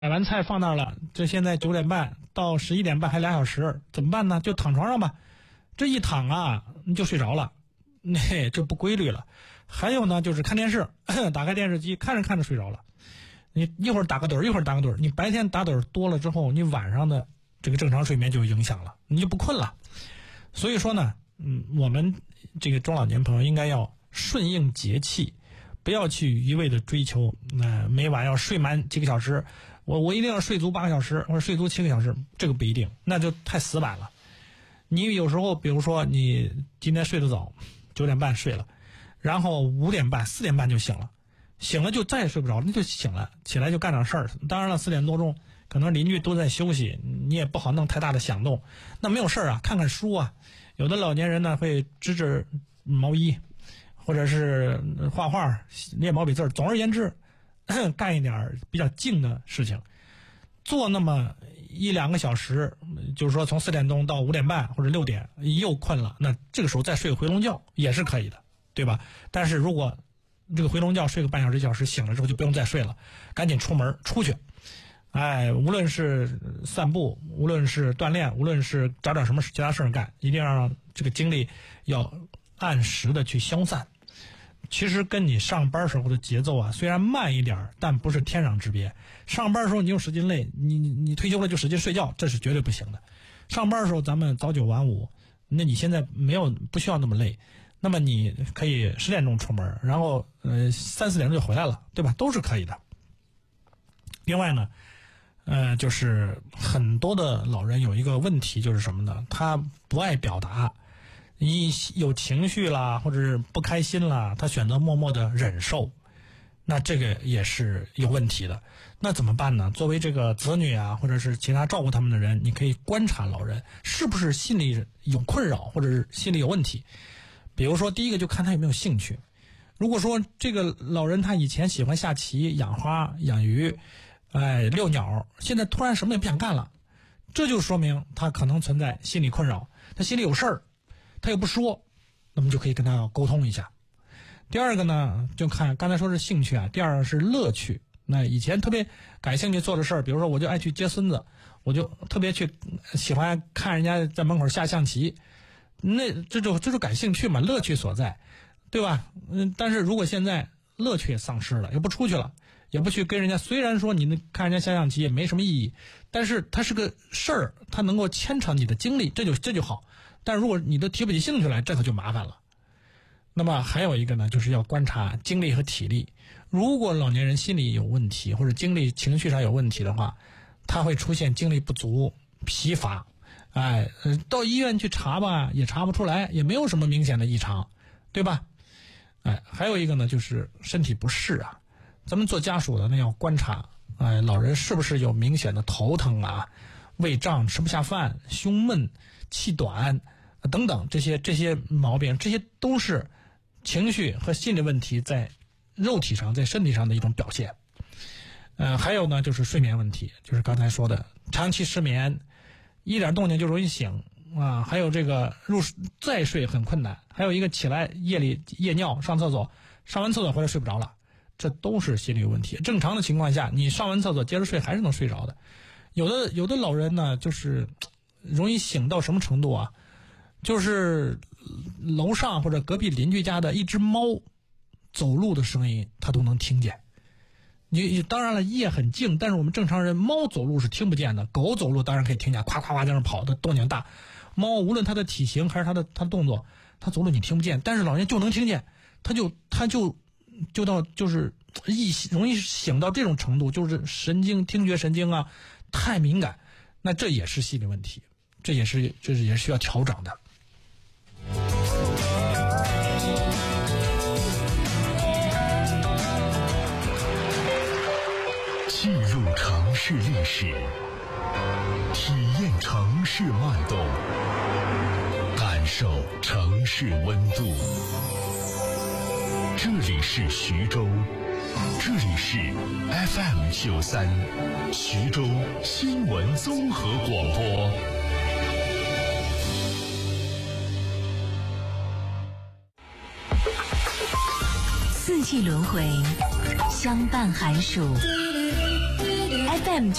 买完菜放那儿了，这现在9点半到11点半还2小时，怎么办呢？就躺床上吧。这一躺啊，你就睡着了，这不规律了。还有呢，就是看电视，打开电视机看着看着睡着了。你一会儿打个盹，一会儿打个盹，你白天打盹多了之后，你晚上的这个正常睡眠就有影响了，你就不困了。所以说呢，我们这个中老年朋友应该要顺应节气，不要去一味的追求，每晚要睡满几个小时，我一定要睡足8个小时，或者睡足7个小时，这个不一定，那就太死板了。你有时候比如说你今天睡得早，9点半睡了，然后5点半4点半就醒了，醒了就再也睡不着，那就醒了，起来就干点事儿。当然了，4点多钟可能邻居都在休息，你也不好弄太大的响动，那没有事儿啊，看看书啊。有的老年人呢会织毛衣，或者是画画、练毛笔字，总而言之，干一点比较静的事情，做那么1-2个小时，就是说从4点钟到5点半或者6点又困了，那这个时候再睡个回笼觉也是可以的，对吧？但是如果这个回笼觉睡个半小时1小时，醒了之后就不用再睡了，赶紧出去。无论是散步，无论是锻炼，无论是找点什么其他事儿干，一定要让这个精力要按时的去消散。其实跟你上班时候的节奏啊，虽然慢一点，但不是天壤之别。上班时候你又使劲累，你退休了就使劲睡觉，这是绝对不行的。上班时候咱们早9晚5，那你现在不需要那么累，那么你可以10点钟出门，然后3、4点钟就回来了，对吧？都是可以的。另外呢，就是很多的老人有一个问题，就是什么呢？他不爱表达，一有情绪啦，或者是不开心啦，他选择默默的忍受，那这个也是有问题的。那怎么办呢？作为这个子女啊，或者是其他照顾他们的人，你可以观察老人是不是心里有困扰，或者是心里有问题。比如说，第一个就看他有没有兴趣。如果说这个老人他以前喜欢下棋、养花、养鱼，遛鸟，现在突然什么也不想干了，这就说明他可能存在心理困扰，他心里有事儿，他又不说，那么就可以跟他沟通一下。第二个呢，就看刚才说是兴趣啊，第二个是乐趣。那以前特别感兴趣做的事儿，比如说我就爱去接孙子，我就特别喜欢看人家在门口下象棋，那这就感兴趣嘛，乐趣所在，对吧？但是如果现在乐趣也丧失了，也不出去了，也不去跟人家，虽然说你看人家下象棋也没什么意义，但是它是个事儿，它能够牵扯你的精力，这就好。但如果你都提不起兴趣来，这可就麻烦了。那么还有一个呢，就是要观察精力和体力。如果老年人心理有问题，或者精力情绪上有问题的话，他会出现精力不足、疲乏。到医院去查吧，也查不出来，也没有什么明显的异常，对吧？还有一个呢，就是身体不适啊。咱们做家属的呢，要观察，老人是不是有明显的头疼啊、胃胀、吃不下饭、胸闷、气短等等这些毛病，这些都是情绪和心理问题在肉体上、在身体上的一种表现。还有呢，就是睡眠问题，就是刚才说的长期失眠，一点动静就容易醒啊，还有这个再睡很困难，还有一个起来夜里夜尿上厕所，上完厕所回来睡不着了，这都是心理有问题。正常的情况下，你上完厕所接着睡还是能睡着的。有的老人呢，就是容易醒到什么程度啊？就是楼上或者隔壁邻居家的一只猫走路的声音，他都能听见。你当然了，夜很静，但是我们正常人猫走路是听不见的，狗走路当然可以听见，夸夸夸在那跑的动静大。猫无论它的体型还是它的动作，它走路你听不见，但是老人就能听见，它就到就是容易醒到这种程度，就是听觉神经啊太敏感，那这也是心理问题，这也是需要调整的。 记录城市历史，体验城市脉动，感受城市温度。这里是徐州，这里是 FM93 徐州新闻综合广播。 四季轮回，相伴寒暑。 FM